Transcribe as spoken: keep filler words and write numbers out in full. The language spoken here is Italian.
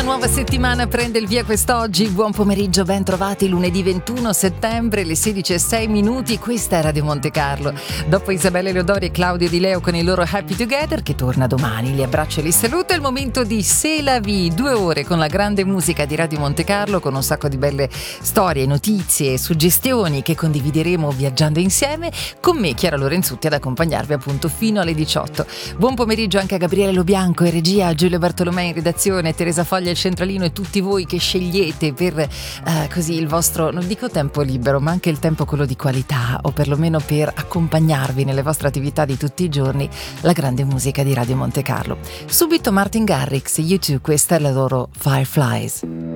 nuova settimana prende il via quest'oggi. Buon pomeriggio, ben trovati. Lunedì ventuno settembre, le sedici e sei minuti. Questa è Radio Monte Carlo. Dopo Isabella Leodori e Claudio Di Leo con il loro Happy Together, che torna domani, li abbraccio e li saluto. È il momento di C'est la vie, due ore con la grande musica di Radio Monte Carlo, con un sacco di belle storie, notizie, suggestioni che condivideremo viaggiando insieme. Con me, Chiara Lorenzutti, ad accompagnarvi appunto fino alle diciotto. Buon pomeriggio anche a Gabriele Lobianco in regia, a Giulio Bartolomei in redazione, Teresa Foglia il centralino e tutti voi che scegliete per eh, così il vostro, non dico tempo libero, ma anche il tempo quello di qualità, o perlomeno per accompagnarvi nelle vostre attività di tutti i giorni, la grande musica di Radio Monte Carlo. Subito Martin Garrix, U due, questa è la loro Fireflies.